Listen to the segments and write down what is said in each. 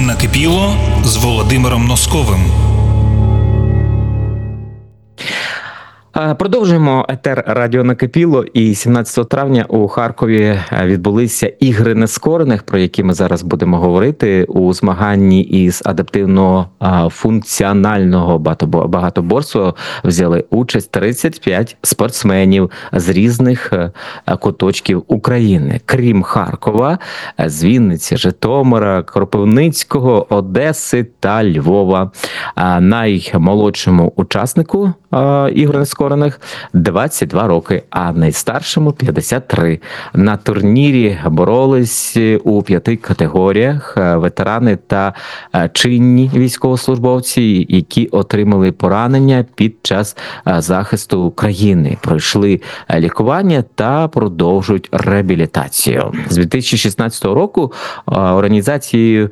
Накипіло з Володимиром Носковим. Продовжуємо етер радіо «Накипіло», і 17 травня у Харкові відбулися ігри нескорених, про які ми зараз будемо говорити. У змаганні із адаптивного функціонального багатоборства взяли участь 35 спортсменів з різних куточків України. Крім Харкова, з Вінниці, Житомира, Кропивницького, Одеси та Львова. Наймолодшому учаснику ігор нескорених 22 роки, а найстаршому 53. На турнірі боролись у 5 категоріях ветерани та чинні військовослужбовці, які отримали поранення під час захисту країни, пройшли лікування та продовжують реабілітацію. З 2016 року організацією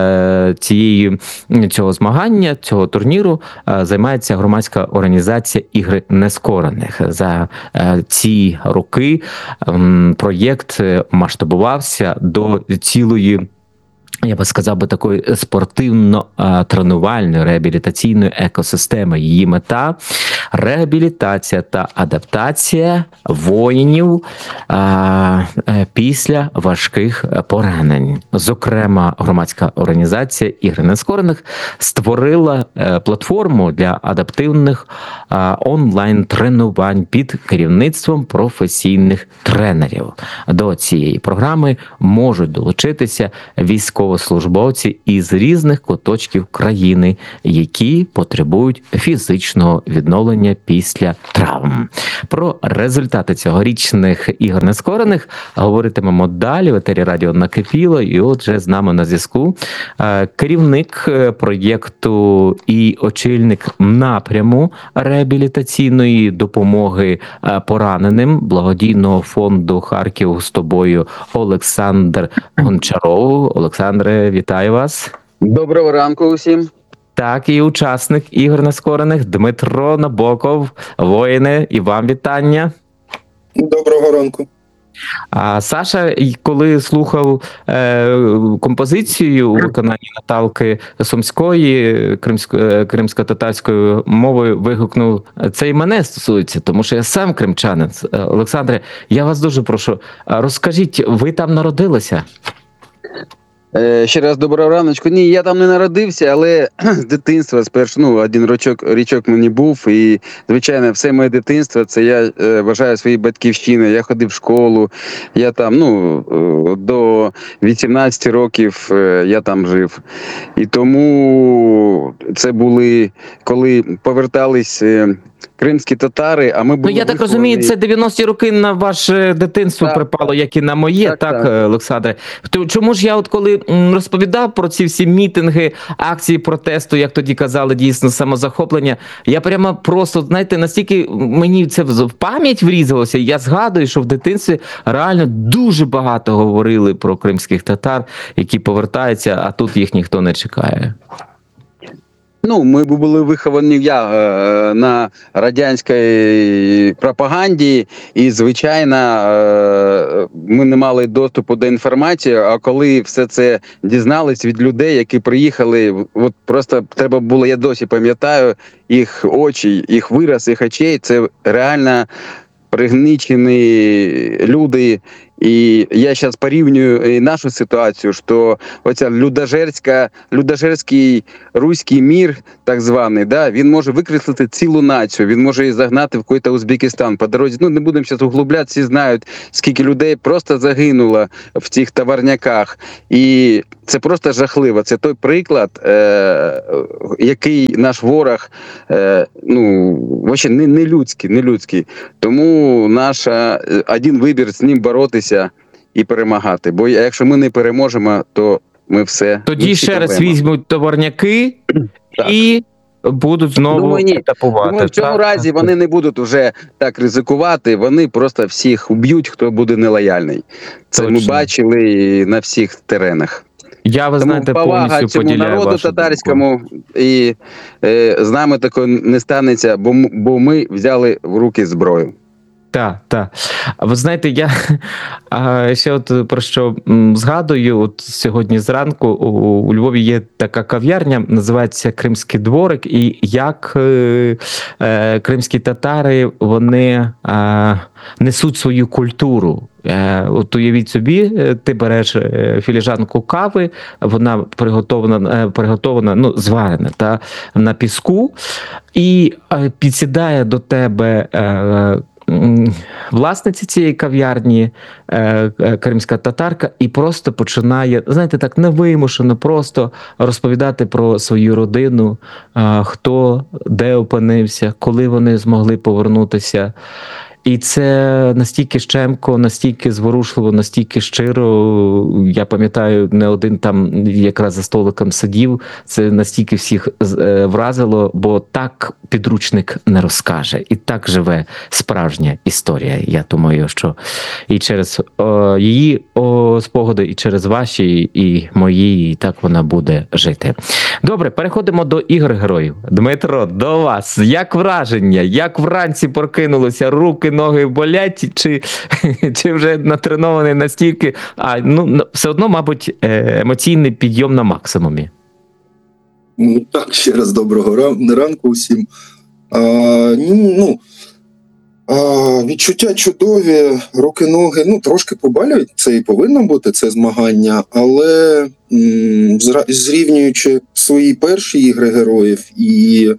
цього змагання, цього турніру займається громадська організація «Ігри нескорених». За ці роки проєкт масштабувався до цілої, я би сказав, такої спортивно-тренувальної реабілітаційної екосистеми. Її мета – реабілітація та адаптація воїнів після важких поранень. Зокрема, громадська організація «Ігри нескорених» створила платформу для адаптивних онлайн-тренувань під керівництвом професійних тренерів. До цієї програми можуть долучитися військовослужбовці із різних куточків країни, які потребують фізичного відновлення після травм. Про результати цьогорічних ігор нескорених говоритимемо далі в етері радіо «Накипіло». І отже, з нами на зв'язку керівник проєкту і очільник напряму реабілітаційної допомоги пораненим благодійного фонду «Харків з тобою» Олександр Гончаров. Олександре, вітаю вас. Доброго ранку усім. Так, і учасник ігор нескорених Дмитро Набоков. Воїне, і вам вітання. Доброго ранку. А Саша, коли слухав композицію у виконанні Наталки Сумської кримсько-татарською мовою, вигукнув: це і мене стосується, тому що я сам кримчанин. Олександре, я вас дуже прошу, розкажіть, ви там народилися? Ще раз доброго раночку. Ні, я там не народився, але з дитинства, один річок мені був, і, звичайно, все моє дитинство, це я вважаю своєю батьківщиною. Я ходив в школу, я там, до 18 років я там жив. І тому це були, коли повертались кримські татари, а ми були... я так розумію, це 90-ті роки на ваше дитинство припало, як і на моє, так, Олександре? Чому ж я коли розповідав про ці всі мітинги, акції протесту, як тоді казали, дійсно, самозахоплення, я прямо просто, знаєте, настільки мені це в пам'ять врізалося, я згадую, що в дитинстві реально дуже багато говорили про кримських татар, які повертаються, а тут їх ніхто не чекає. Ми були виховані на радянській пропаганді, і, звичайно, ми не мали доступу до інформації, а коли все це дізнались від людей, які приїхали, просто треба було, я досі пам'ятаю, їх очі, їх вираз, їх очей, це реально пригнічені люди. І я зараз порівнюю нашу ситуацію, що оця людожерський руський мір, так званий, він може викреслити цілу націю, він може її загнати в якийсь Узбекистан по дорозі. Не будемо зараз углублятися, всі знають, скільки людей просто загинуло в цих товарняках. І це просто жахливо. Це той приклад, який наш ворог, не людський. Тому наш один вибір з ним боротися і перемагати. Бо якщо ми не переможемо, то ми все... Тоді ще раз візьмуть товарняки і будуть знову етапувати. Думаю, в цьому разі вони не будуть вже так ризикувати, вони просто всіх уб'ють, хто буде нелояльний. Це ми бачили на всіх теренах. Ви знаєте, повністю поділяю народу вашу татарському, думку. І з нами такого не станеться, бо ми взяли в руки зброю. Так, так. А ви знаєте, я ще от про що згадую, от сьогодні зранку у Львові є така кав'ярня, називається Кримський дворик, і як кримські татари, вони несуть свою культуру. От уявіть собі, ти береш філіжанку кави, вона приготована, ну, зварена на піску, і підсідає до тебе власниця цієї кав'ярні, кримська татарка, і просто починає, знаєте, так невимушено просто розповідати про свою родину, хто, де опинився, коли вони змогли повернутися. І це настільки щемко, настільки зворушливо, настільки щиро. Я пам'ятаю, не один там якраз за столиком сидів. Це настільки всіх вразило, бо так підручник не розкаже. І так живе справжня історія. Я думаю, що і через її спогади, і через ваші, і мої, і так вона буде жити. Добре, переходимо до ігор героїв. Дмитро, до вас. Як враження? Як вранці прокинулося? Руки, ноги болять? Чи вже натренований настільки? Все одно, мабуть, емоційний підйом на максимумі. Так, ще раз доброго ранку усім. Відчуття чудові, руки-ноги, трошки побалюють, це і повинно бути, це змагання, але зрівнюючи свої перші ігри героїв, і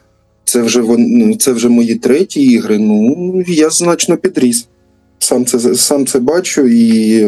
це вже мої треті ігри, я значно підріс. Сам це бачу і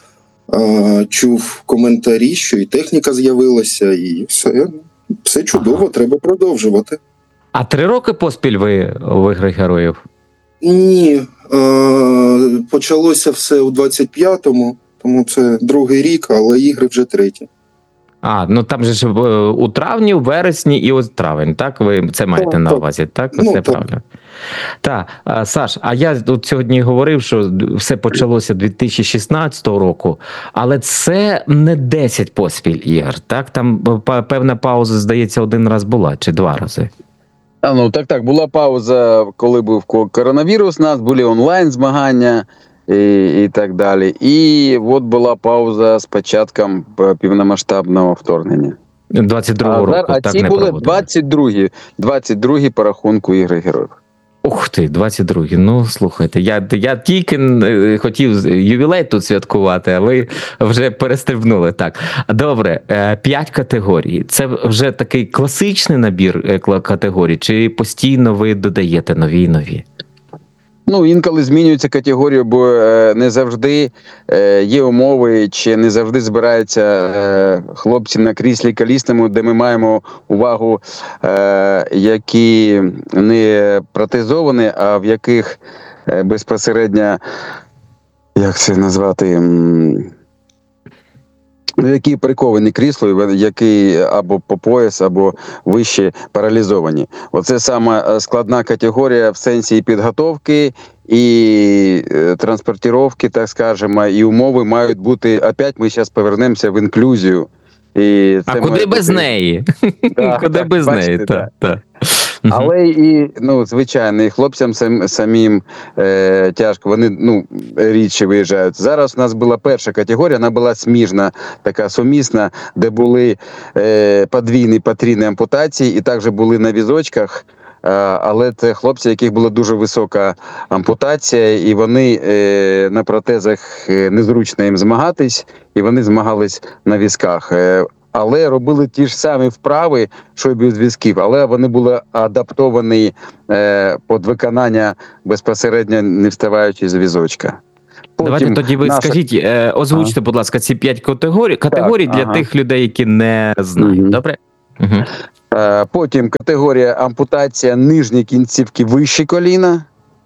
чув коментарі, що і техніка з'явилася, і все чудово, треба продовжувати. А 3 роки поспіль ви в ігри героїв? Ні, почалося все у 25-му, тому це другий рік, але ігри вже треті. Там же ж у травні, у вересні і ось травень, так? Ви це маєте на увазі, так? Все правильно. Так, Саш, а я тут сьогодні говорив, що все почалося 2016 року, але це не 10 поспіль ігор, так? Там певна пауза, здається, 1 раз була, чи 2 рази. Так, була пауза, коли був коронавірус, у нас були онлайн-змагання і так далі. І от була пауза з початком повномасштабного вторгнення. 22-го року, а так, ці не були проводили. 22-гі по рахунку ігри героїв. Ух ти, 22-й. Слухайте, я тільки хотів ювілей тут святкувати, а ви вже перестрибнули. Так, добре, 5 категорій. Це вже такий класичний набір категорій, чи постійно ви додаєте нові і нові? Інколи змінюються категорії, бо не завжди є умови, чи не завжди збираються хлопці на кріслі колісному, де ми маємо увагу, які не протезовані, а в яких безпосередньо, як це назвати, які приковані крісло, які або по пояс, або вище паралізовані. Оце саме складна категорія в сенсі підготовки, і транспортировки, так скажемо, і умови мають бути, опять ми зараз повернемося в інклюзію. І це куди без неї? Куди без неї, так. Але звичайно, і хлопцям самим тяжко, вони рідше виїжджають. Зараз у нас була перша категорія, вона була сміжна, така сумісна, де були подвійні, потрійні ампутації, і також були на візочках, але це хлопці, яких була дуже висока ампутація, і вони на протезах незручно їм змагатись, і вони змагались на візках. Але робили ті ж самі вправи, що й без візків, але вони були адаптовані під виконання безпосередньо не вставаючи з візочка. Давайте тоді ви скажіть, озвучте, будь ласка, ці 5 категорій для тих людей, які не знають, добре? Потім категорія ампутація нижньої кінцівки вище коліна.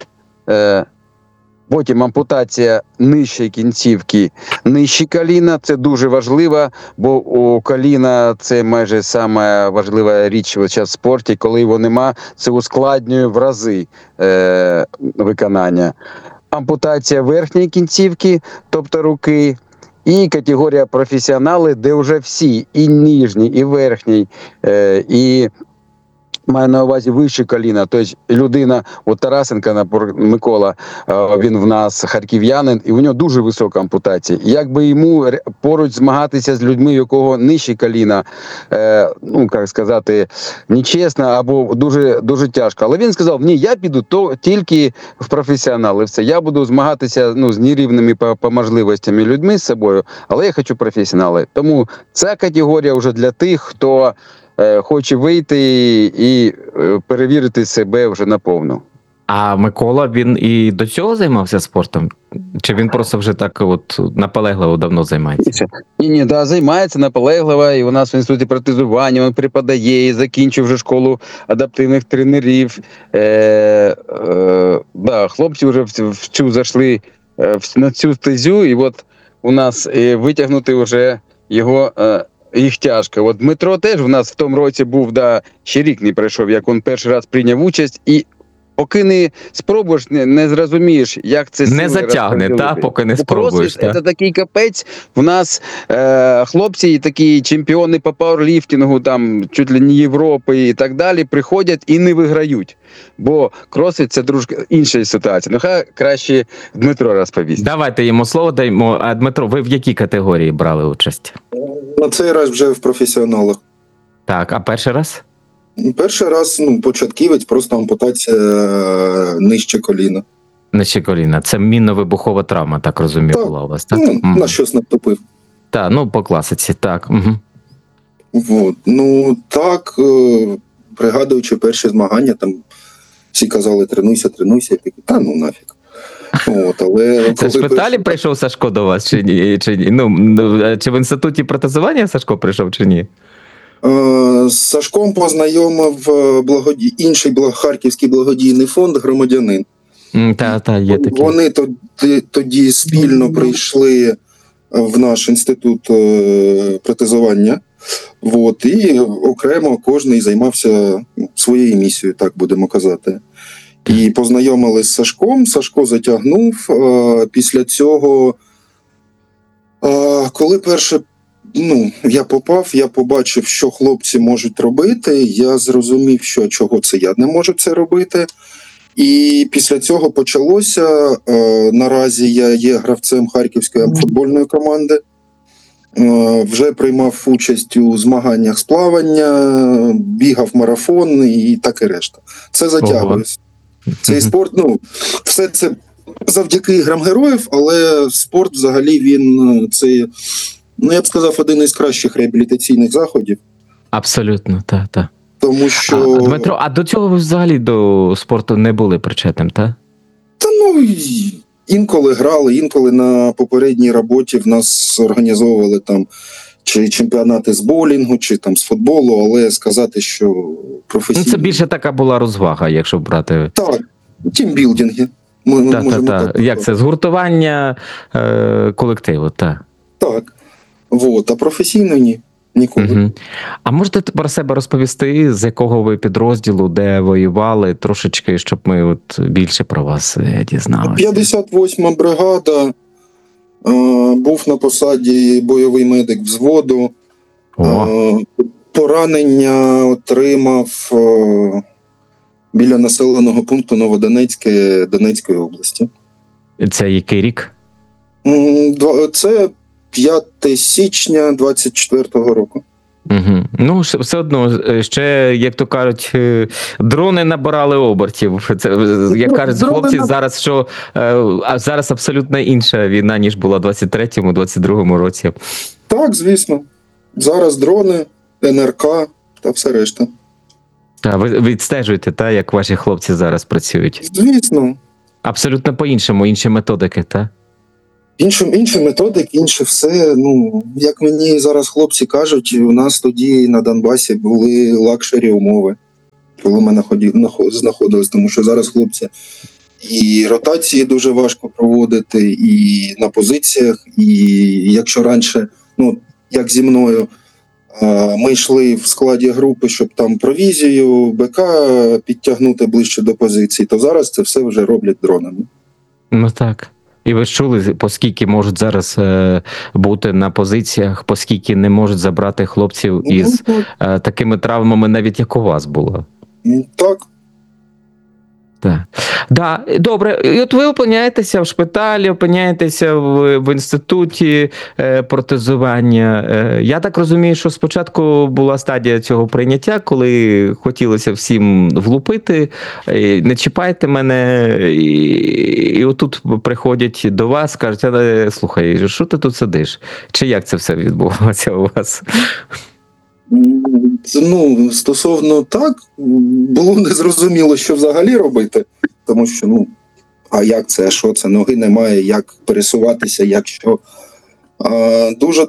Потім ампутація нижчої кінцівки нижче коліна. Це дуже важливо, бо у коліна це майже сама важлива річ зараз в спорті. Коли його нема, це ускладнює в рази виконання. Ампутація верхньої кінцівки, тобто руки. І категорія професіонали, де вже всі, і нижній, і верхній, і Маю на увазі вище коліна. Тобто людина, от Тарасенко, Микола, він в нас харків'янин, і у нього дуже висока ампутація. Якби йому поруч змагатися з людьми, у якого нижче коліна, ну, як сказати, нечесно або дуже, дуже тяжко. Але він сказав, ні, я піду тільки в професіонали. Все, я буду змагатися, ну, з нерівними по можливостями людьми з собою, але я хочу професіонали. Тому ця категорія вже для тих, хто хоче вийти і перевірити себе вже наповну. А Микола, він і до цього займався спортом? Чи він просто вже так от наполегливо давно займається? Ні, да, займається наполегливо, і у нас в інституті протезування він преподає, і закінчив вже школу адаптивних тренерів. Да, хлопці вже в цю зайшли, на цю стезю, і от у нас витягнути вже його... їх тяжко. От Дмитро теж в нас в тому році був, да, ще рік не пройшов, як він перший раз прийняв участь, і поки не спробуєш, не зрозумієш, як це не затягне, та, поки не спробуєш. Це такий капець. В нас хлопці, такі чемпіони по пауерліфтингу, там, чуть ли не Європи і так далі, приходять і не виграють. Бо кросфіт – це трошки інша ситуація. Ну, хай краще Дмитро розповість. Давайте йому слово даємо. А Дмитро, ви в якій категорії брали участь? На цей раз вже в професіоналах. Так, а перший раз? Перший раз, ну, початківець, просто ампутація нижче коліна. Нижче коліна. Це мінно-вибухова травма, так розумію, Так. була у вас, так? Ну, на щось натопив. Так, ну, по класиці, так. Угу. Вот. Ну, так, пригадуючи перші змагання, там всі казали, тренуйся, я такий, та ну нафіг. От, але Це в шпиталі прийшов Сашко до вас, чи ні? Чи в інституті протезування Сашко прийшов, чи ні? З Сашком познайомив інший харківський благодійний фонд «Громадянин». Є такі. Вони тоді спільно прийшли в наш інститут протезування. От, і окремо кожен займався своєю місією, так будемо казати. І познайомились з Сашком, Сашко затягнув. Після цього, коли перше я попав, я побачив, що хлопці можуть робити, я зрозумів, що чого це я не можу це робити. І після цього почалося. Наразі я є гравцем Харківської футбольної команди. Вже приймав участь у змаганнях з плавання, бігав марафон і так і решта. Це затягується. Цей спорт, все це завдяки іграм героїв, але спорт взагалі він це, я б сказав, один із кращих реабілітаційних заходів. Абсолютно, так. Тому що... Дмитро, а до цього ви взагалі до спорту не були причетним, так? Та інколи грали, інколи на попередній роботі в нас організовували там чи чемпіонати з боулінгу, чи там з футболу, але сказати, що професійно... Це більше така була розвага, якщо брати... Так, тімбілдинги. Як це? Згуртування колективу, так. Так. А професійно ні. Ніколи. Угу. А можете про себе розповісти, з якого ви підрозділу, де воювали, трошечки, щоб ми більше про вас дізналися? 58-ма бригада, був на посаді бойовий медик взводу, поранення отримав біля населеного пункту Новодонецьке Донецької області. Це який рік? Це 5 січня 24-го року. Угу. Все одно, ще, як то кажуть, дрони набирали обертів. Це, як кажуть хлопці, зараз зараз абсолютно інша війна, ніж була в 23-му, 22-му році. Так, звісно. Зараз дрони, НРК та все решта. Ви відстежуєте, як ваші хлопці зараз працюють? Звісно. Абсолютно по-іншому, інші методики, так? Інші методики, інше все. Як мені зараз хлопці кажуть, у нас тоді на Донбасі були лакшері умови, коли ми знаходились, тому що зараз хлопці і ротації дуже важко проводити, і на позиціях, і якщо раніше, як зі мною, ми йшли в складі групи, щоб там провізію, БК підтягнути ближче до позицій, то зараз це все вже роблять дронами. Так. І ви чули, поскільки можуть зараз бути на позиціях, поскільки не можуть забрати хлопців із такими травмами, навіть як у вас було? Так. Так. Да, добре. І от ви опиняєтеся в шпиталі, опиняєтеся в інституті протезування. Я так розумію, що спочатку була стадія цього прийняття, коли хотілося всім влупити, не чіпайте мене, і отут приходять до вас, кажуть, слухай, що ти тут сидиш? Чи як це все відбувалося у вас? Ну, стосовно так, було незрозуміло, що взагалі робити, тому що, ну, а як це, що це, ноги немає, як пересуватися, як що. Дуже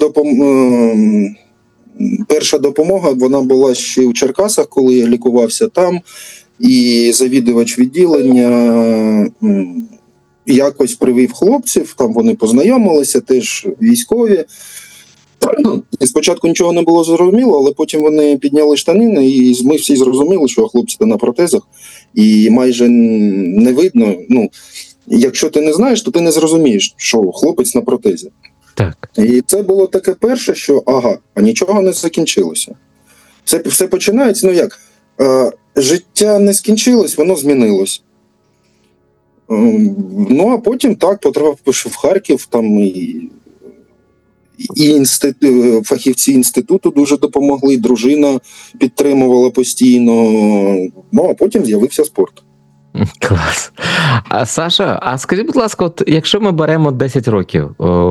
перша допомога, вона була ще у Черкасах, коли я лікувався там, і завідувач відділення якось привів хлопців, там вони познайомилися, теж військові. І спочатку нічого не було зрозуміло, але потім вони підняли штанини, і ми всі зрозуміли, що хлопці на протезах, і майже не видно. Ну, якщо ти не знаєш, то ти не зрозумієш, що хлопець на протезі. Так. І це було таке перше, що а нічого не закінчилося. Все починається, ну як, життя не скінчилось, воно змінилось. Ну, а потім так, потрапив в Харків, там і фахівці інституту дуже допомогли, дружина підтримувала постійно, ну а потім з'явився спорт. Клас. А Саша, а скажіть, будь ласка, от якщо ми беремо 10 років,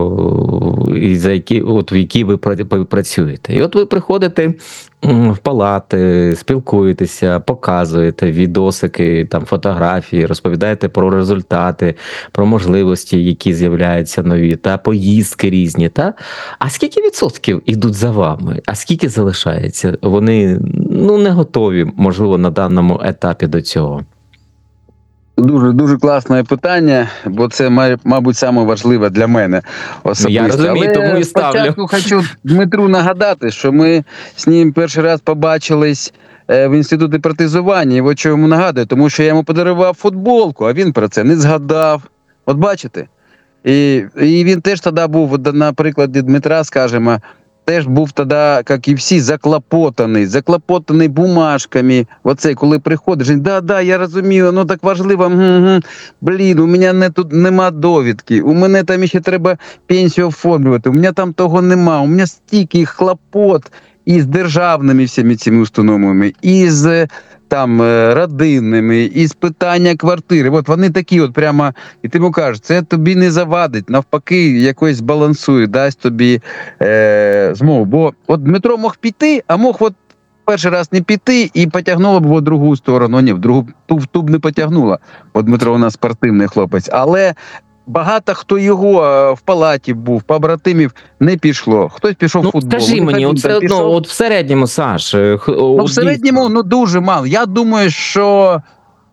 в які ви працюєте, і от ви приходите в палати, спілкуєтеся, показуєте відосики, там, фотографії, розповідаєте про результати, про можливості, які з'являються нові, та поїздки різні, та? А скільки відсотків йдуть за вами? А скільки залишається? Вони, ну, не готові, можливо, на даному етапі до цього. Дуже класне питання, бо це, мабуть, саме важливе для мене особисто. Я розумію, але тому і ставлю. спочатку хочу Дмитру нагадати, що ми з ним перший раз побачились в інституті протезування. І от що йому нагадую, тому що я йому подарував футболку, а він про це не згадав. От бачите? І він теж тоді був, на прикладі Дмитра, скажімо, теж був тоді, як і всі, заклопотаний бумажками. Оце, коли приходиш, да, я розумію, ну так важливо, блін, у мене тут нема довідки, у мене там ще треба пенсію оформлювати, у мене там того нема, у мене стільки хлопот із державними всіми цими установами, із там родинними, із питання квартири. От вони такі от прямо, і ти йому кажеш, це тобі не завадить, навпаки, якось балансує, дасть тобі змогу. Бо от Дмитро мог піти, а мог от перший раз не піти і потягнуло б в другу сторону. Ні, в другу туб не потягнула. От Дмитро у нас спортивний хлопець. Але багато хто його в палаті був, побратимів, не пішло. Хтось пішов в футбол. Скажи мені, от все одно, от в середньому, Саш. Ну, в середньому, ну, дуже мало. Я думаю, що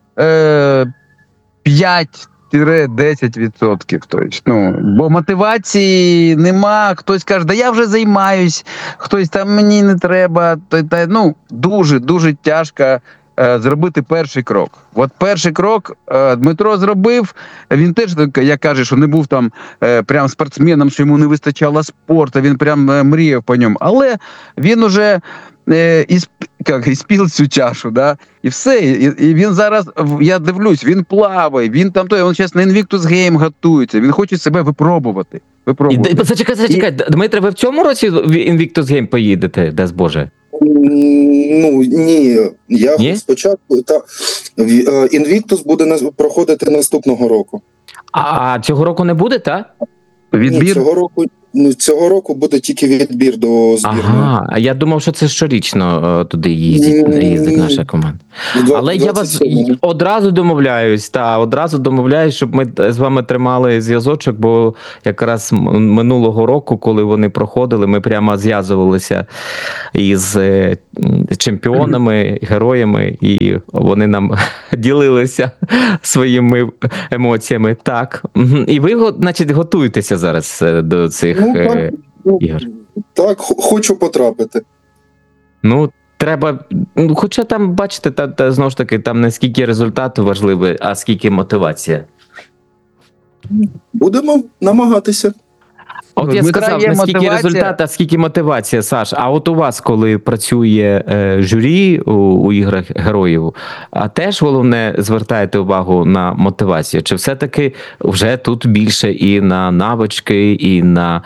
5-10%. Тобто, бо мотивації нема, хтось каже, да я вже займаюсь, хтось там мені не треба. Дуже тяжко зробити перший крок. От перший крок Дмитро зробив, він теж, як каже, що не був там прям спортсменом, що йому не вистачало спорту, він прям мріяв по ньому. Але він уже іспів цю чашу, да? І все. І він зараз, я дивлюсь, він плаває, він там він зараз на Invictus Game готується, він хоче себе випробувати. Зачекай, Дмитре, ви в цьому році в Invictus Game поїдете, дасть Боже? Ну, ні. Я спочатку, Invictus буде проходити наступного року. А цього року не буде, так? Відбір? Цього року буде тільки відбір до збірної. Ага, а я думав, що це щорічно туди їздить наша команда. Але я вас одразу домовляюсь, щоб ми з вами тримали зв'язочок, бо якраз минулого року, коли вони проходили, ми прямо зв'язувалися із чемпіонами, героями, і вони нам ділилися своїми емоціями. Так. І ви, значить, готуєтеся зараз до цих ігор? Так, хочу потрапити. Ну, треба, хоча там, бачите, та знову ж таки, там не скільки результату важливий, а скільки мотивація. Будемо намагатися. От я Дмитра сказав, є наскільки мотивація. результат, а скільки мотивація, Саш. А от у вас, коли працює журі у іграх героїв, а теж головне звертаєте увагу на мотивацію? Чи все-таки вже тут більше і на навички, і на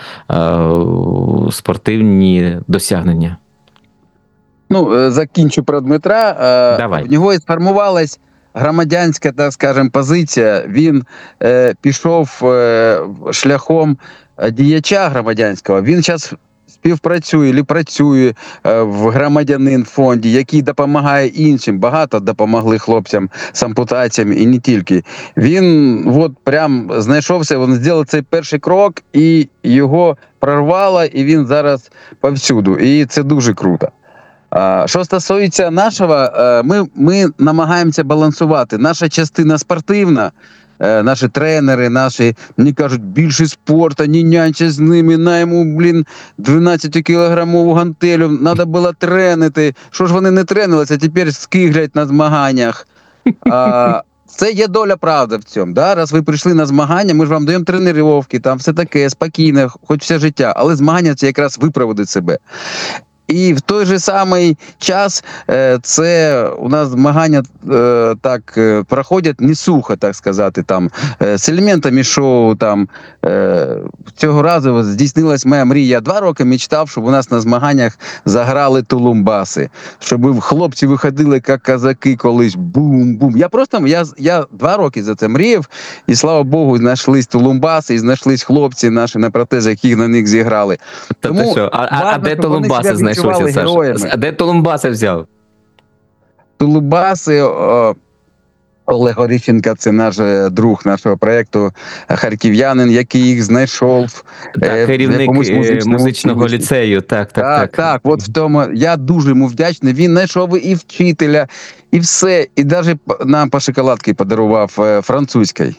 спортивні досягнення? Ну, закінчу про Дмитра. Давай. В нього і сформувалась громадянська, так скажем, позиція. Він пішов шляхом діяча громадянського. Він зараз співпрацює, чи працює в громадянин фонді, який допомагає іншим. Багато допомогли хлопцям з ампутаціями і не тільки. Він от прям знайшовся, він зробив цей перший крок, і його прорвало, і він зараз повсюду. І це дуже круто. Що стосується нашого, ми намагаємося балансувати. Наша частина спортивна, наші тренери, мені кажуть, більше спорту, не нянче з ними, на йому, 12-кілограмову гантелю, треба було тренити. Що ж вони не тренилися, тепер скиглять на змаганнях. Це є доля правди в цьому. Да? Раз ви прийшли на змагання, ми ж вам даємо тренування, там все таке, спокійне, хоч все життя, але змагання – це якраз виправдати себе. І в той же самий час це у нас змагання так проходять не сухо, так сказати, там з елементами шоу. Там цього разу здійснилась моя мрія. Я 2 роки мечтав, щоб у нас на змаганнях заграли тулумбаси, щоб хлопці виходили як козаки колись. Бум-бум. Я 2 роки за це мріяв, і слава Богу, знайшлись тулумбаси, і знайшлись хлопці наші на протезах, які на них зіграли. Тому, а де тулумбаси знайшлися, Саша? А де тулумбаси взяв? Тулумбаси, Олег Оріщенко, це наш друг нашого проєкту, харків'янин, який їх знайшов. Так, керівник музичного ліцею. Так. От в тому, я дуже йому вдячний. Він знайшов і вчителя, і все. І навіть нам по шоколадці подарував французькій.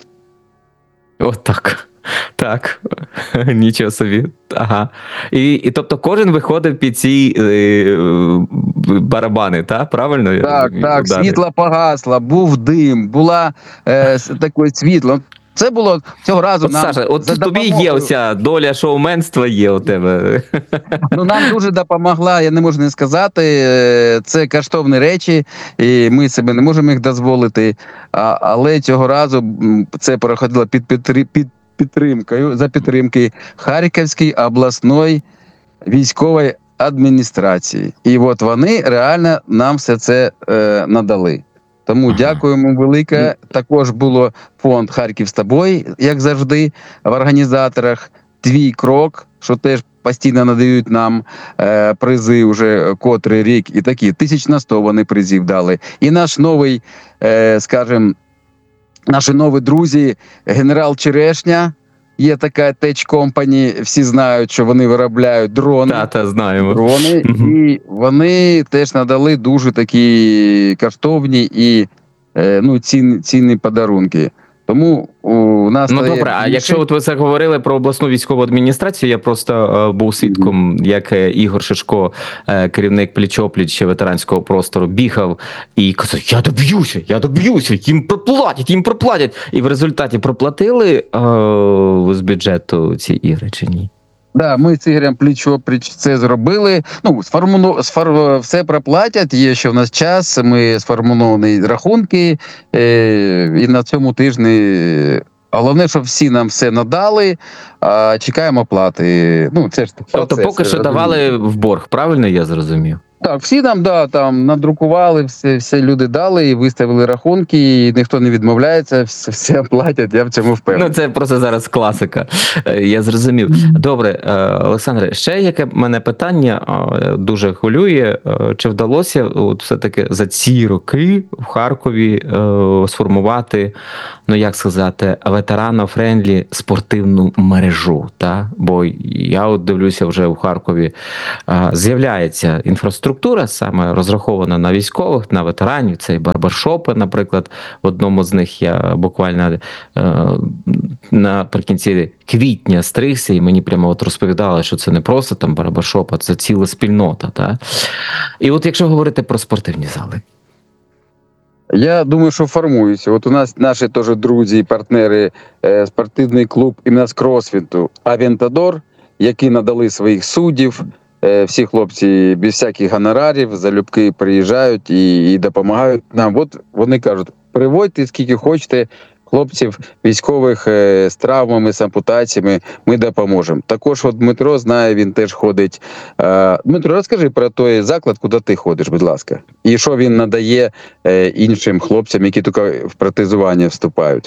Отак. Так, нічого собі. Ага. І тобто кожен виходив під ці барабани, так? Правильно? Так, світло погасло, був дим, була таке світло. Це було цього разу. Саша, от тобі є оця доля шоуменства є у тебе. Ну, нам дуже допомогла, я не можу не сказати, це коштовні речі, і ми себе не можемо їх дозволити, але цього разу це проходило за підтримки Харківської обласної військової адміністрації. І от вони реально нам все це надали. Тому дякуємо велике. Також було фонд «Харків з тобою», як завжди, в організаторах. «Твій крок», що теж постійно надають нам призи вже котрий рік. І такі 1100 вони призів дали. І наш новий, скажімо, наші нові друзі, генерал Черешня, є така Tech Company, всі знають, що вони виробляють дрони. Знаємо. Дрони, і вони теж надали дуже такі коштовні і цінні подарунки. Тому у нас добре, а якщо от ви це говорили про обласну військову адміністрацію, я просто був свідком, як Ігор Шишко, керівник пліч-опліч ветеранського простору, бігав і казав, я доб'юся, їм проплатять. І в результаті проплатили з бюджету ці ігри чи ні? Да, ми з Ігорем пліч-опліч це зробили. Все проплатять, є ще в нас час, ми сформульовані рахунки, і на цьому тижні головне, щоб всі нам все все чекаємо оплати. Це ж тобто поки що давали в борг, правильно я зрозумів? Так, всі нам, там надрукували, все люди дали і виставили рахунки, і ніхто не відмовляється, все платять, я в цьому впевнений. Це просто зараз класика, я зрозумів. Добре, Олександре, ще яке мене питання дуже хвилює, чи вдалося все-таки за ці роки в Харкові сформувати, ветерано-френдлі спортивну мережу, та? Бо я дивлюся вже в Харкові, з'являється інфраструктура, саме розрахована на військових, на ветеранів, це і барбершопи, наприклад, в одному з них я буквально наприкінці квітня стригся, і мені прямо розповідали, що це не просто там барбершоп, а це ціла спільнота. Та? І от якщо говорити про спортивні зали. Я думаю, що формуються. От у нас наші теж друзі і партнери, спортивний клуб іменно з кросфіту «Авентадор», які надали своїх суддів. Всі хлопці без всяких гонорарів, залюбки приїжджають і допомагають нам. От вони кажуть, приводьте скільки хочете хлопців військових з травмами, з ампутаціями, ми допоможемо. Також от Дмитро знає, він теж ходить. Дмитро, розкажи про той заклад, куди ти ходиш, будь ласка. І що він надає іншим хлопцям, які тільки в протезування вступають.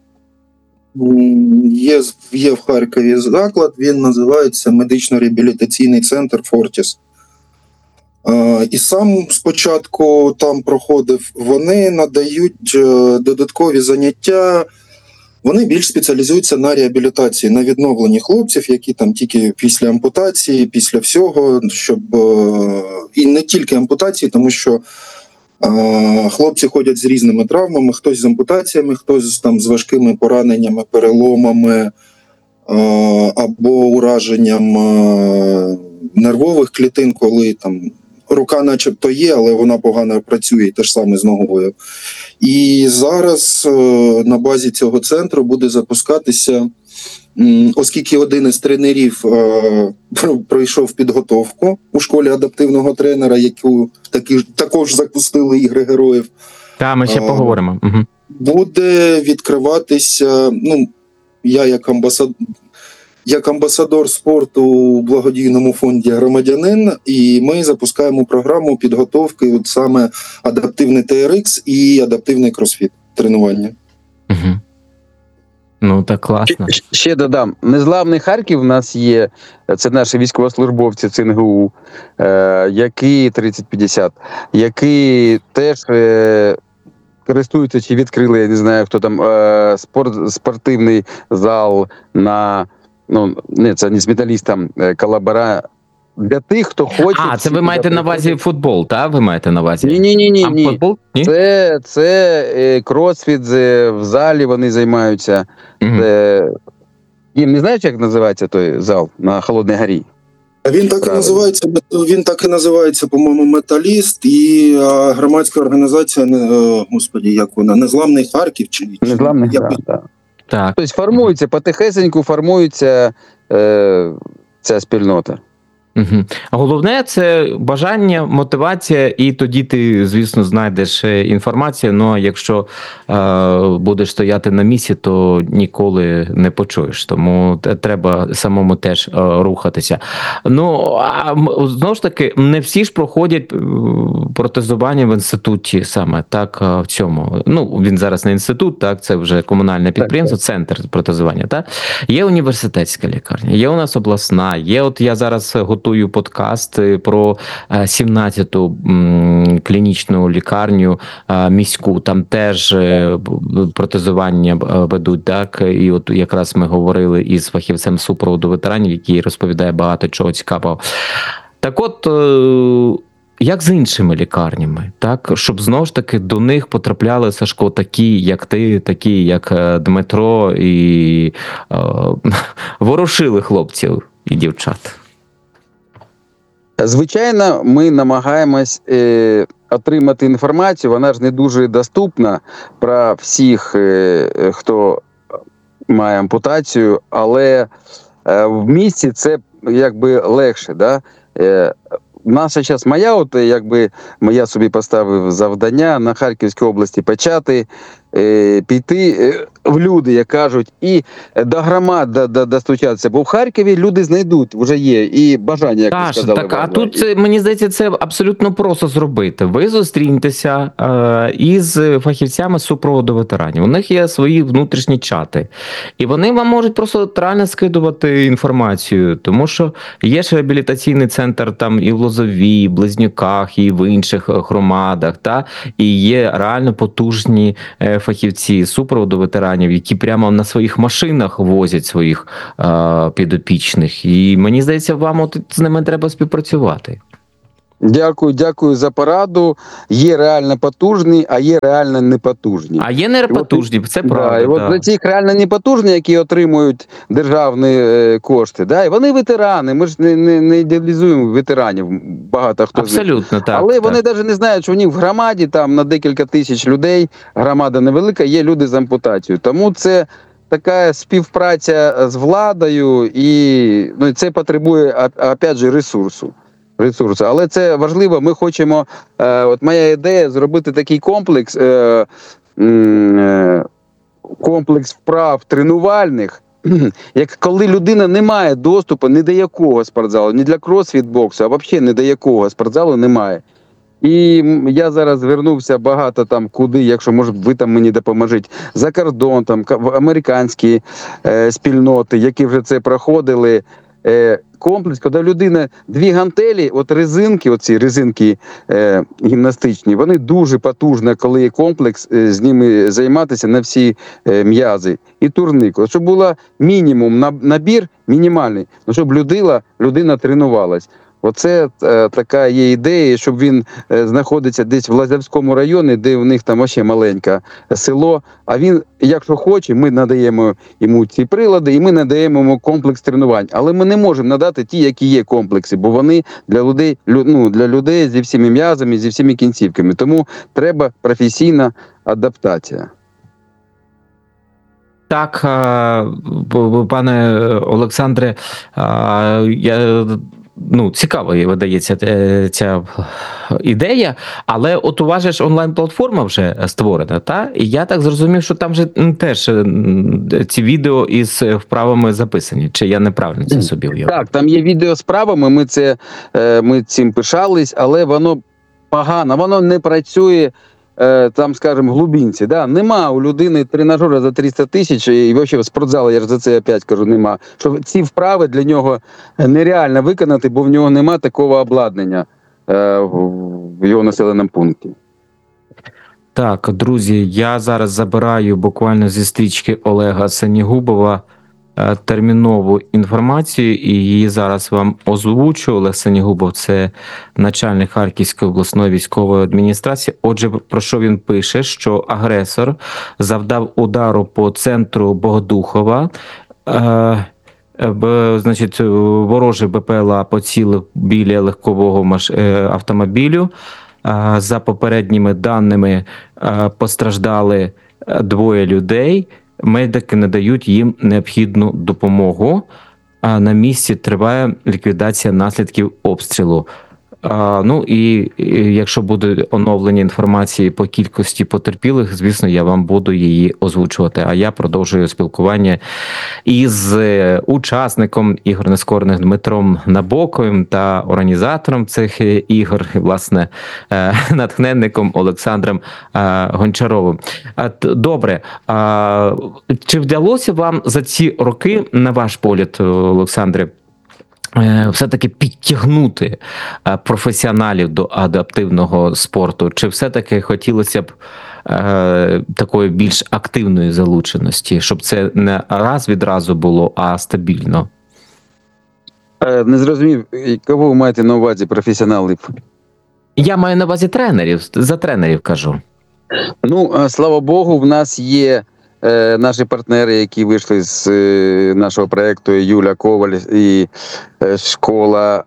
Є в Харкові заклад, він називається медично-реабілітаційний центр «Фортіс». І сам спочатку там проходив, вони надають додаткові заняття, вони більш спеціалізуються на реабілітації, на відновленні хлопців, які там тільки після ампутації, після всього, щоб і не тільки ампутації, тому що хлопці ходять з різними травмами, хтось з ампутаціями, хтось там з важкими пораненнями, переломами або ураженням нервових клітин, коли там рука начебто є, але вона погано працює, і те ж саме з ногою. І зараз на базі цього центру буде запускатися, оскільки один із тренерів пройшов підготовку у школі адаптивного тренера, яку також запустили ігри героїв. Так, ми ще поговоримо. Угу. Буде відкриватися, я як амбасадор спорту у благодійному фонді «Громадянин», і ми запускаємо програму підготовки от саме адаптивний TRX і адаптивний кросфіт тренування. Угу. Ну, так класно. Ще додам, незламний Харків у нас є, це наші військовослужбовці ЦНГУ, які 3050, які теж користуються чи відкрили, я не знаю, хто там, спортивний зал на, це не з металістом, колабора, для тих, хто хоче... Це ви маєте на увазі футбол, так? Ви маєте на увазі? Ні. Футбол? Ні? Це кросфіт, в залі вони займаються. Їм не знаєш, як називається той зал на Холодній горі? Він так і називається, по-моєму, «Металіст», і громадська організація, як вона, «Незламний Харків» чи «Незламний Харків», так. Тобто потихесеньку формується ця спільнота. Угу. Головне – це бажання, мотивація, і тоді ти, звісно, знайдеш інформацію, але якщо будеш стояти на місці, то ніколи не почуєш, тому треба самому теж рухатися. Знову ж таки, не всі ж проходять протезування в інституті саме, так, в цьому. Він зараз не інститут, так, це вже комунальне підприємство, центр протезування, так. Є університетська лікарня, є у нас обласна, є, от я зараз готую подкаст про 17-ту клінічну лікарню міську, там теж протезування ведуть, так, і от якраз ми говорили із фахівцем супроводу ветеранів, який розповідає багато чого цікавого. Так от, як з іншими лікарнями, так, щоб знову ж таки до них потрапляли, Сашко, такі, як ти, такі, як Дмитро, і ворошили хлопців і дівчат? Звичайно, ми намагаємось отримати інформацію, вона ж не дуже доступна про всіх, хто має ампутацію, але в місті це якби легше, да? Наша час моя, я собі поставив завдання на Харківській області почати, піти в люди, як кажуть, і до громад достучатися, бо в Харкові люди знайдуть, вже є, і бажання, як ви сказали. Так, а тут, мені здається, це абсолютно просто зробити. Ви зустрінетеся із фахівцями супроводу ветеранів. У них є свої внутрішні чати. І вони вам можуть просто реально скидувати інформацію, тому що є ж реабілітаційний центр там і в Лозовій, і в Близнюках, і в інших громадах, і є реально потужні фахівці супроводу ветеранів, які прямо на своїх машинах возять своїх підопічних. І мені здається, вам от з ними треба співпрацювати. Дякую за пораду. Є реально потужні, а є реально непотужні. А є непотужні, це правда. І от для цих реально непотужні, які отримують державні кошти, і вони ветерани, ми ж не ідеалізуємо ветеранів. багато хто з них. Абсолютно, так. Але так. вони навіть не знають, що у них в громаді там на декілька тисяч людей, громада невелика, є люди з ампутацією. Тому це така співпраця з владою, і ну, це потребує, опять же, ресурсу. Але це важливо, ми хочемо, от моя ідея, зробити такий комплекс вправ тренувальних, як коли людина не має доступу ні до якого спортзалу, ні для кросфіт-боксу, а взагалі ні до якого спортзалу немає. І я зараз звернувся багато там куди, якщо може ви там мені допоможете, за кордон, там в американські спільноти, які вже це проходили. Комплекс, коли людина дві гантелі, от резинки, оці резинки гімнастичні, вони дуже потужні, коли є комплекс, з ними займатися на всі м'язи. І турник. От, щоб було мінімум набір мінімальний, щоб людина тренувалась. Оце така є ідея, щоб він знаходиться десь в Лазівському районі, де у них там ще маленьке село. А він, якщо хоче, ми надаємо йому ці прилади і ми надаємо йому комплекс тренувань. Але ми не можемо надати ті, які є комплекси, бо вони для людей зі всіми м'язами, зі всіми кінцівками. Тому треба професійна адаптація. Так, пане Олександре, цікаво видається ця ідея, але от у вас же ж онлайн-платформа вже створена, та? І я так зрозумів, що там же теж ці відео із вправами записані, чи я неправильно це собі уявив? Так, там є відео з вправами, ми цим пишались, але воно погано, воно не працює, там, скажімо, глубинці, да? Нема у людини тренажера за 300 тисяч, і взагалі в спортзалі, я ж за це опять кажу, нема. Що ці вправи для нього нереально виконати, бо в нього нема такого обладнання в його населеному пункті. Так, друзі, я зараз забираю буквально зі стрічки Олега Сенігубова термінову інформацію, і її зараз вам озвучу. Олег Сенігубов – це начальник Харківської обласної військової адміністрації. Отже, про що він пише? Що агресор завдав удару по центру Богодухова, значить, ворожий БПЛА поцілив біля легкового автомобілю. За попередніми даними постраждали 2 людей. Медики надають їм необхідну допомогу. На місці триває ліквідація наслідків обстрілу. Ну і якщо буде оновлення інформації по кількості потерпілих, звісно, я вам буду її озвучувати. А я продовжую спілкування із учасником ігор нескорених Дмитром Набоковим та організатором цих ігор, власне, натхненником Олександром Гончаровим. Добре, чи вдалося вам за ці роки, на ваш погляд, Олександре, все-таки підтягнути професіоналів до адаптивного спорту? Чи все-таки хотілося б такої більш активної залученості, щоб це не раз відразу було, а стабільно? Не зрозумів, кого ви маєте на увазі професіоналів? Я маю на увазі тренерів, за тренерів кажу. Ну, слава Богу, в нас є наші партнери, які вийшли з нашого проєкту, Юля Коваль і школа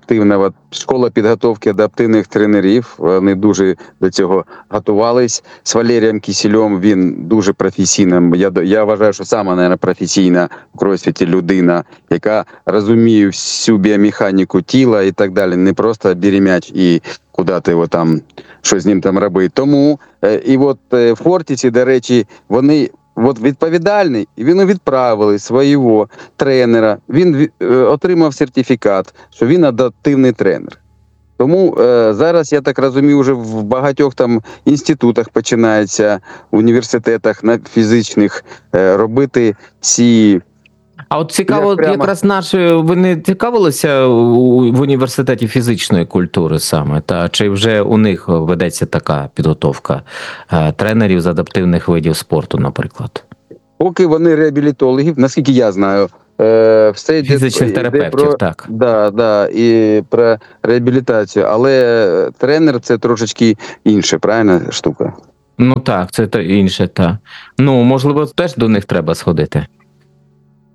підготовки адаптивних тренерів. Вони дуже до цього готувались. З Валерієм Кісельом, він дуже професійним. Я вважаю, що сама, мабуть, професійна в кросфіті людина, яка розуміє всю біомеханіку тіла і так далі. Не просто бери м'яч і куди-то його там, що з ним там робити. Тому, і от в Фортісі, до речі, вони відповідальний, і він відправили свого тренера, він отримав сертифікат, що він адаптивний тренер. Тому зараз, я так розумію, вже в багатьох там інститутах починається, університетах на фізичних робити ці. А от цікаво, якраз ви не цікавилися в університеті фізичної культури саме, та чи вже у них ведеться така підготовка тренерів з адаптивних видів спорту, наприклад? Поки вони реабілітологи, наскільки я знаю, все фізичних терапевтів, так. Да, і про реабілітацію, але тренер це трошечки інша, правильна штука? Ну так, це інше, так. Ну, можливо, теж до них треба сходити.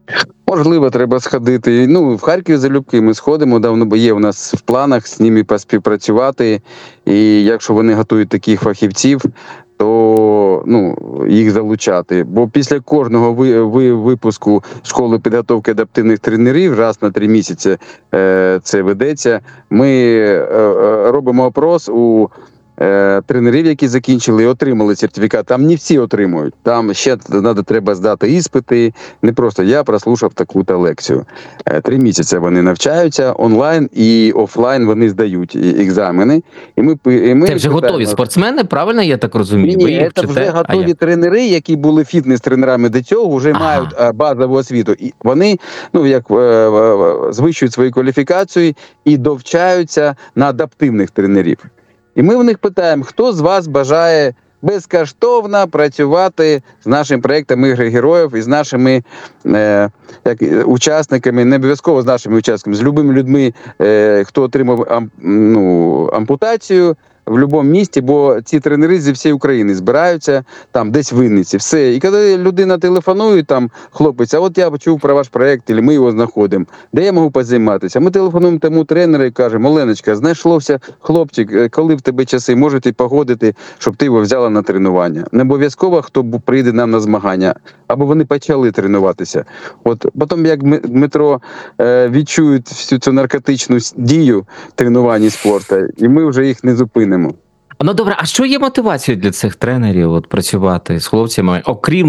Можливо, треба сходити. Ну, в Харків залюбки ми сходимо, давно є у нас в планах з ними поспівпрацювати. І якщо вони готують таких фахівців, то їх залучати. Бо після кожного випуску школи підготовки адаптивних тренерів, раз на 3 місяці це ведеться, ми робимо опрос у тренерів, які закінчили і отримали сертифікат. Там не всі отримують. Там ще треба здати іспити. Не просто я прослухав таку-то лекцію. 3 місяці вони навчаються, онлайн і офлайн вони здають екзамени. І ми це вже готові спортсмени, правильно я так розумію? Ні, це вже готові тренери, які були фітнес-тренерами до цього, вже мають базову освіту. І вони, звищують свою кваліфікацію і довчаються на адаптивних тренерів. І ми в них питаємо, хто з вас бажає безкоштовно працювати з нашим проєктом «Ігри героїв» і з нашими учасниками, не обов'язково з нашими учасниками, з любими людьми, хто отримав ампутацію, в будь-якому місті, бо ці тренери зі всієї України збираються, там десь в Вінниці, все. І коли людина телефонує, там, хлопець, а от я почув про ваш проєкт, і ми його знаходимо, де я можу позайматися? Ми телефонуємо тому тренеру і кажемо, Оленочка, знайшовся хлопчик, коли в тебе часи, можете погодити, щоб ти його взяла на тренування. Не обов'язково, хто прийде нам на змагання, або вони почали тренуватися. От потім, як Дмитро відчують всю цю наркотичну дію тренування спорту, і ми вже їх не зупинимо. Ну добре, а що є мотивацією для цих тренерів працювати з хлопцями,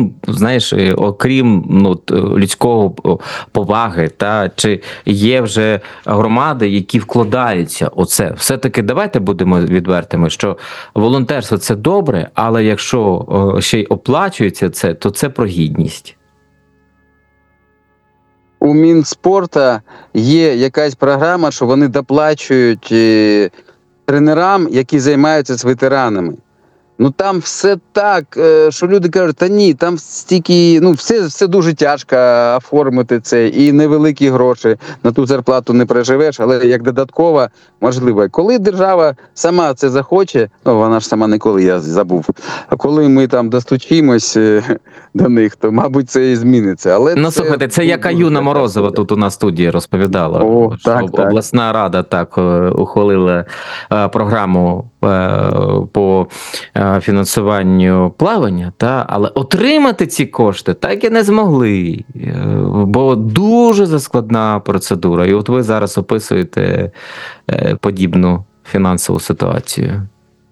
окрім людського поваги, чи є вже громади, які вкладаються оце? Все-таки давайте будемо відвертими, що волонтерство – це добре, але якщо ще й оплачується це, то це про гідність. У Мінспорта є якась програма, що вони доплачують тренерам, які займаються з ветеранами. Там все так, що люди кажуть, та ні, там стільки, все дуже тяжко оформити це, і невеликі гроші, на ту зарплату не проживеш, але як додатково можливо. Коли держава сама це захоче, вона ж сама ніколи, я забув, а коли ми там достучимось до них, то, мабуть, це і зміниться. Але слухайте, це як Юна Морозова тут у нас в студії розповідала, що обласна рада так ухвалила програму по фінансуванню плавання, але отримати ці кошти так і не змогли, бо дуже заскладна процедура. І от ви зараз описуєте подібну фінансову ситуацію.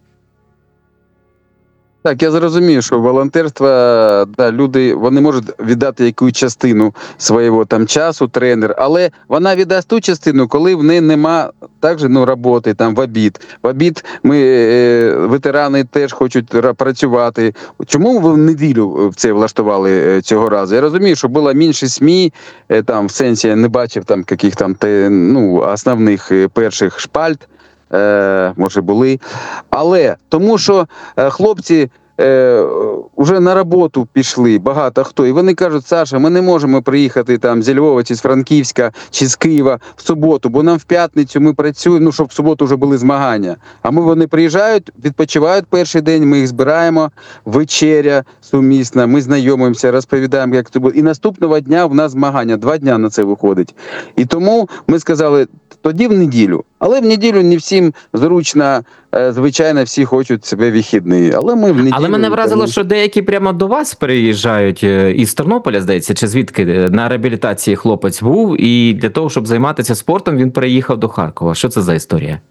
Так, я зрозумію, що волонтерство, люди, вони можуть віддати якусь частину свого часу, тренер, але вона віддасть ту частину, коли в неї нема роботи, в обід. В обід ветерани теж хочуть працювати. Чому ви в неділю це влаштували цього разу? Я розумію, що було менше СМІ, в сенсі я не бачив яких основних перших шпальт, може були, але тому що хлопці вже на роботу пішли, багато хто, і вони кажуть, Саша, ми не можемо приїхати зі Львова, чи з Франківська, чи з Києва в суботу, бо нам в п'ятницю ми працюємо, щоб в суботу вже були змагання. А вони приїжджають, відпочивають перший день, ми їх збираємо, вечеря сумісна, ми знайомимося, розповідаємо, як це буде. І наступного дня в нас змагання, 2 дня на це виходить. І тому ми сказали, тоді в неділю. Але в неділю не всім зручно, звичайно, всі хочуть себе вихідні. Але ми в неділю... Але мене вразило, що деякі прямо до вас приїжджають із Тернополя, здається, чи звідки, на реабілітації хлопець був, і для того, щоб займатися спортом, він приїхав до Харкова. Що це за історія?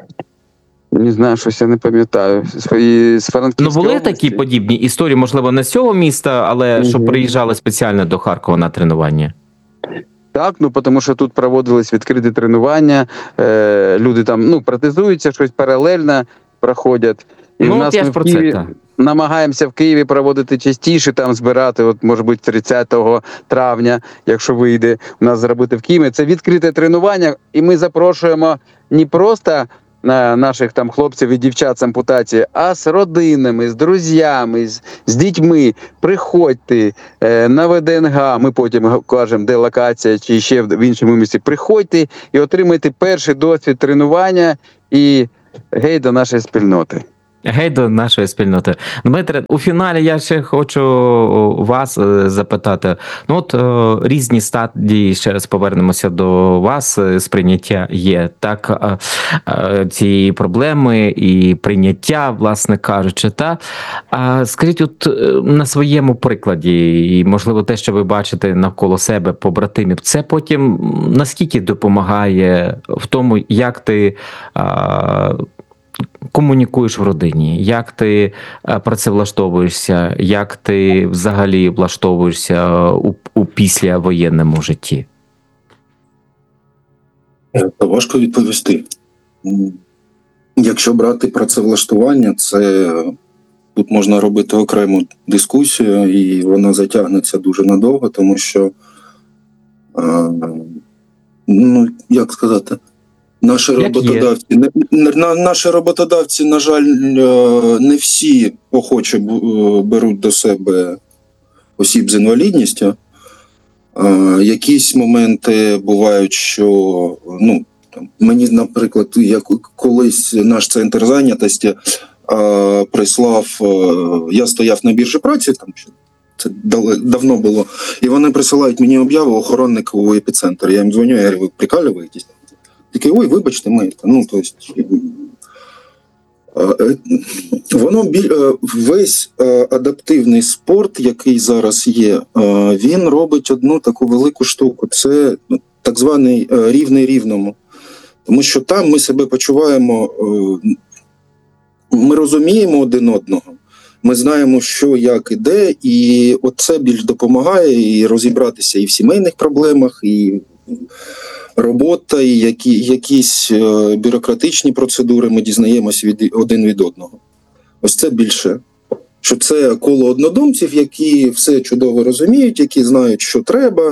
Не знаю, щось я не пам'ятаю. З Франківської були такі подібні історії, можливо, не з цього міста, але щоб приїжджали спеціально до Харкова на тренування? Так, тому що тут проводились відкриті тренування, люди там протезуються, щось паралельно проходять. І в нас ми в Києві намагаємося в Києві проводити частіше, там збирати, може бути 30 травня, якщо вийде у нас зробити в Києві. Це відкрите тренування, і ми запрошуємо не просто наших хлопців і дівчат з ампутації, а з родинами, з друзями, з дітьми. Приходьте на ВДНГ, ми потім кажемо, де локація, чи ще в іншому місці. Приходьте і отримайте перший досвід тренування і гей до нашої спільноти. Гей до нашої спільноти. Дмитре, у фіналі я ще хочу вас запитати. Ну от різні стадії, ще раз повернемося до вас, сприйняття є так цієї проблеми і прийняття, власне кажучи. Та скажіть, от на своєму прикладі, і можливо те, що ви бачите навколо себе побратимів, це потім наскільки допомагає в тому, як ти комунікуєш в родині, як ти працевлаштовуєшся, як ти взагалі влаштовуєшся у післявоєнному житті? Важко відповісти. Якщо брати працевлаштування, це тут можна робити окрему дискусію, і вона затягнеться дуже надовго, тому що, як сказати, наші роботодавці, на жаль, не всі охоче беруть до себе осіб з інвалідністю. Якісь моменти бувають, що мені, наприклад, як колись наш центр зайнятості прислав, я стояв на біржі праці, там це давно було, і вони присилають мені об'яву охороннику у епіцентр. Я їм дзвоню, я говорю, ви прикалюєтесь? Такий, ой, вибачте, ми. Воно весь адаптивний спорт, який зараз є, він робить одну таку велику штуку. Це так званий рівний рівному. Тому що там ми себе почуваємо, ми розуміємо один одного, ми знаємо, що, як і де, і це більш допомагає і розібратися і в сімейних проблемах, і робота, і якісь бюрократичні процедури ми дізнаємося один від одного. Ось це більше. Що це коло однодумців, які все чудово розуміють, які знають, що треба.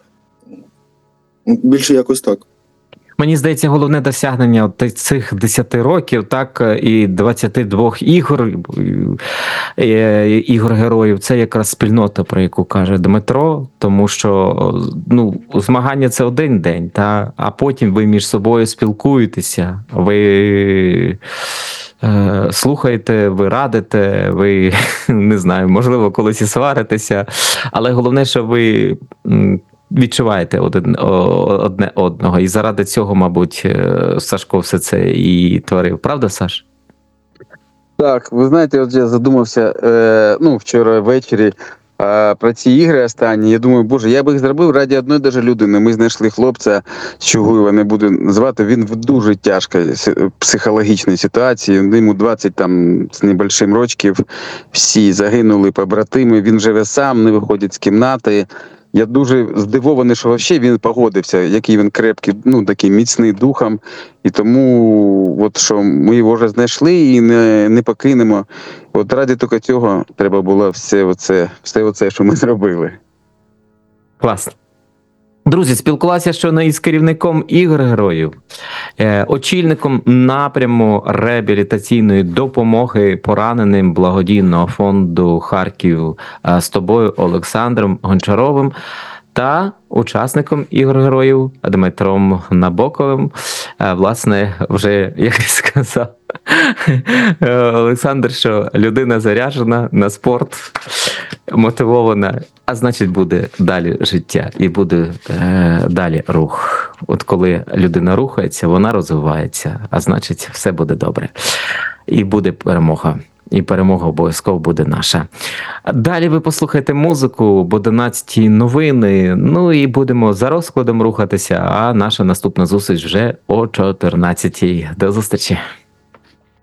Більше якось так. Мені здається, головне досягнення цих 10 років, так, і 22 ігор героїв, це якраз спільнота, про яку каже Дмитро, тому що змагання – це один день, а потім ви між собою спілкуєтеся, ви слухаєте, ви радите, ви, не знаю, можливо, колись і сваритеся, але головне, що ви відчуваєте одне одного. І заради цього, мабуть, Сашко все це і творив. Правда, Саш? Так, ви знаєте, от я задумався, вчора ввечері про ці ігри останні. Я думаю, боже, я би їх зробив раді одної даже людини. Ми знайшли хлопця з Чугуєва, не буду звати, він в дуже тяжкій психологічній ситуації. Йому 20 там з небольшим рочків, всі загинули побратими, він живе сам, не виходить з кімнати. Я дуже здивований, що взагалі він погодився, який він крепкий, такий міцний духом. І тому, що ми його вже знайшли і не покинемо. От ради тільки цього треба було все оце, що ми зробили. Класно. Друзі, спілкувалися щойно із керівником ігор героїв, очільником напряму реабілітаційної допомоги пораненим благодійного фонду Харків з тобою Олександром Гончаровим та учасником ігор героїв Дмитром Набоковим. Власне, вже, як я сказав, Олександр, що людина заряджена на спорт, мотивована, а значить буде далі життя і буде далі рух. От коли людина рухається, вона розвивається, а значить все буде добре. І буде перемога. І перемога обов'язково буде наша. Далі ви послухаєте музику, бо 11-ті новини, і будемо за розкладом рухатися, а наша наступна зустріч вже о 14-й. До зустрічі!